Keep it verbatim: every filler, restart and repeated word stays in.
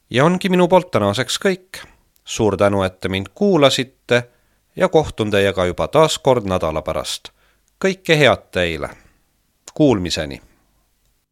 Ja ongi minu poolt tänaseks kõik. Suur tänu, et te mind kuulasite ja kohtun teiega juba taas kord nädala pärast. Kõike head teile. Kuulmiseni!